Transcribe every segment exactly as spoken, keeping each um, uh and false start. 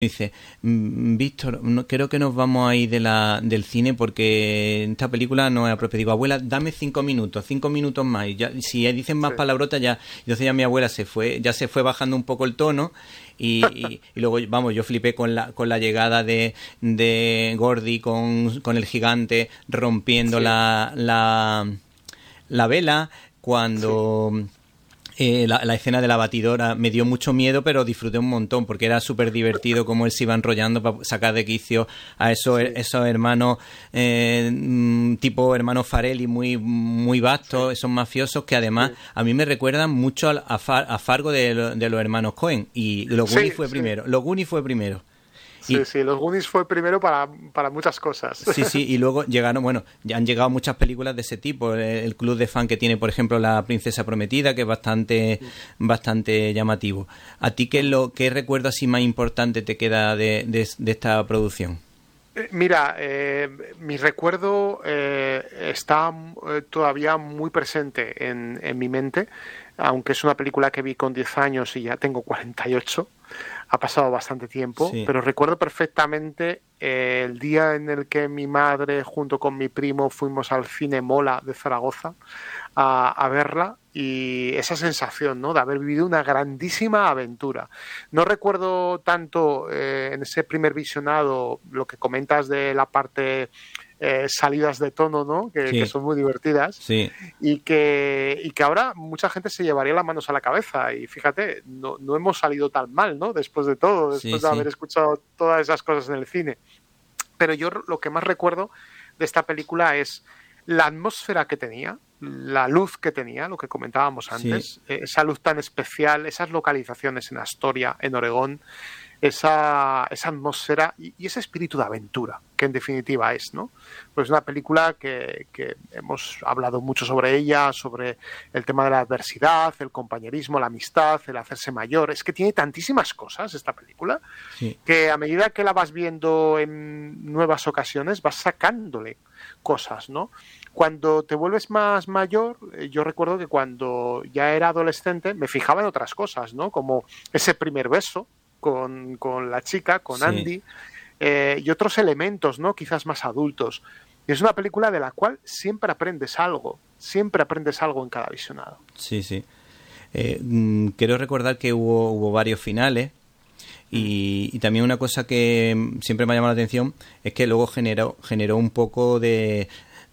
Dice, "Mm, Víctor, no, creo que nos vamos a ir de la, del cine porque esta película no es apropiada. Digo, abuela, dame cinco minutos, cinco minutos más. Y ya, si dicen más Sí. palabrotas, ya. Entonces ya mi abuela se fue, ya se fue bajando un poco el tono. Y, y, y luego, vamos, yo flipé con la, con la llegada de, de Gordy con, con el gigante rompiendo Sí. la, la, la vela. Cuando. Sí. Eh, la, la escena de la batidora me dio mucho miedo, pero disfruté un montón porque era súper divertido cómo él se iba enrollando para sacar de quicio a esos, Sí. esos hermanos eh, tipo hermanos Farelli muy, muy vastos, Sí. esos mafiosos que además Sí. a mí me recuerdan mucho a, a, Far, a Fargo de, lo, de los hermanos Coen, y los Sí, Goonies fue sí. primero, los Goonies fue primero. Sí, Y, sí, los Goonies fue primero para, para muchas cosas. Sí, sí, y luego llegaron, bueno, ya han llegado muchas películas de ese tipo. El, el club de fan que tiene, por ejemplo, La Princesa Prometida, que es bastante, bastante llamativo. ¿A ti qué es lo qué recuerdo así más importante te queda de, de, de esta producción? Mira, eh, mi recuerdo eh, está eh, todavía muy presente en, en mi mente, aunque es una película que vi con diez años y ya tengo cuarenta y ocho. Ha pasado bastante tiempo, Sí. pero recuerdo perfectamente eh, el día en el que mi madre junto con mi primo fuimos al Cine Mola de Zaragoza a, a verla, y esa sensación, ¿no?, de haber vivido una grandísima aventura. No recuerdo tanto eh, en ese primer visionado lo que comentas de la parte eh, salidas de tono, ¿no?, que, Sí. que son muy divertidas. Sí. Y que, y que ahora mucha gente se llevaría las manos a la cabeza, y fíjate, no, no hemos salido tan mal, ¿no?, después de todo, Sí, después de sí. haber escuchado todas esas cosas en el cine. Pero yo lo que más recuerdo de esta película es la atmósfera que tenía, la luz que tenía, lo que comentábamos antes, Sí. eh, esa luz tan especial, esas localizaciones en Astoria, en Oregón, esa, esa atmósfera y, y ese espíritu de aventura, que en definitiva es, ¿no? Pues una película que, que hemos hablado mucho sobre ella, sobre el tema de la adversidad, el compañerismo, la amistad, el hacerse mayor. Es que tiene tantísimas cosas esta película, Sí. que a medida que la vas viendo en nuevas ocasiones vas sacándole cosas, ¿no? Cuando te vuelves más mayor, yo recuerdo que cuando ya era adolescente me fijaba en otras cosas, ¿no? Como ese primer beso con, con la chica, con Sí. Andy, eh, y otros elementos, ¿no?, quizás más adultos. Y es una película de la cual siempre aprendes algo, siempre aprendes algo en cada visionado. Sí, sí. Eh, mm, quiero recordar que hubo, hubo varios finales. Y, y también una cosa que siempre me ha llamado la atención es que luego generó, generó un poco de,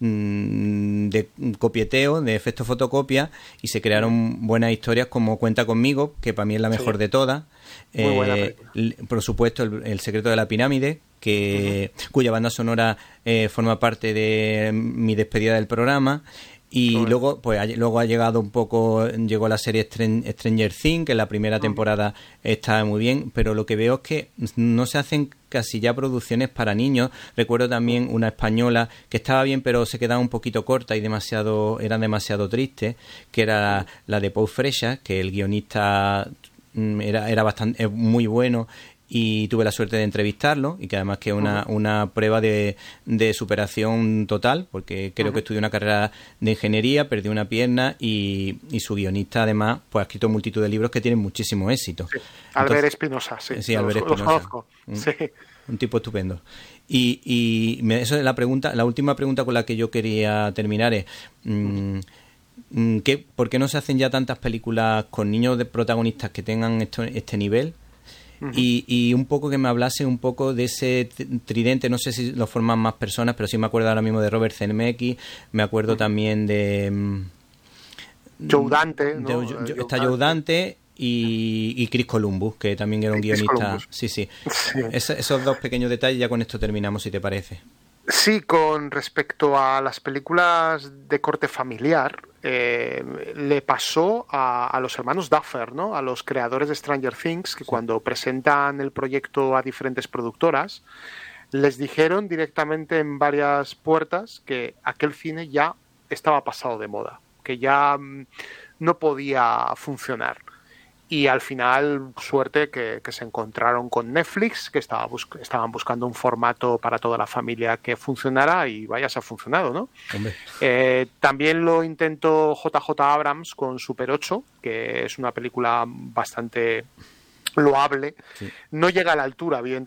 de copieteo, de efecto fotocopia, y se crearon buenas historias como Cuenta conmigo, que para mí es la mejor Sí. de todas. Muy buena Eh, película. por supuesto, el, el secreto de la pirámide, que uh-huh. cuya banda sonora eh, forma parte de mi despedida del programa. Y bueno. luego pues luego ha llegado un poco, llegó la serie Stranger Things, que en la primera temporada está muy bien, pero lo que veo es que no se hacen casi ya producciones para niños. Recuerdo también una española que estaba bien, pero se quedaba un poquito corta y demasiado era demasiado triste, que era la de Pau Freixas, que el guionista era, era bastante muy bueno, y tuve la suerte de entrevistarlo, y que además que es una, uh-huh. una prueba de, de superación total, porque creo uh-huh. que estudió una carrera de ingeniería, perdió una pierna, y, y su guionista además pues ha escrito multitud de libros que tienen muchísimo éxito. Sí. Albert Espinosa, sí. Sí, Albert los, los conozco. Un, sí. un tipo estupendo. Y, y me, eso es la pregunta, la última pregunta con la que yo quería terminar es mmm, ¿qué, ¿por qué no se hacen ya tantas películas con niños de protagonistas que tengan esto, este nivel? Uh-huh. Y, y un poco que me hablase un poco de ese tridente, no sé si lo forman más personas, pero sí me acuerdo ahora mismo de Robert Zemeckis, me acuerdo uh-huh. también de Joe Dante, de, ¿no? de, Joe está Dante. Joe Dante y, y Chris Columbus, que también era un Chris guionista. Columbus. Sí, sí. sí. Es, esos dos pequeños detalles, ya con esto terminamos, si te parece. Sí, con respecto a las películas de corte familiar, eh, le pasó a, a los hermanos Duffer, ¿no?, a los creadores de Stranger Things, que sí. cuando presentan el proyecto a diferentes productoras, les dijeron directamente en varias puertas que aquel cine ya estaba pasado de moda, que ya mm, no podía funcionar. Y al final, suerte que, que se encontraron con Netflix, que estaba bus- estaban buscando un formato para toda la familia que funcionara, y vaya, se ha funcionado, ¿no? Eh, también lo intentó J J Abrams con Super ocho, que es una película bastante loable, sí. no llega a la altura, evidentemente,